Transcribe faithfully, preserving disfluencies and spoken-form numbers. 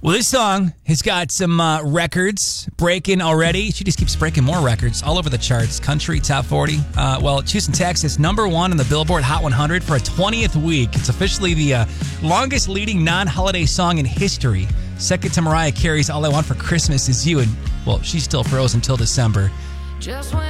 Well, this song has got some uh, records breaking already. She just keeps breaking more records all over the charts. Country, top forty. Uh, well, Houston, Texas, number one on the Billboard Hot one hundred for a twentieth week. It's officially the uh, longest leading non-holiday song in history. Second to Mariah Carey's All I Want for Christmas Is You. And, well, she's still frozen until December. Just when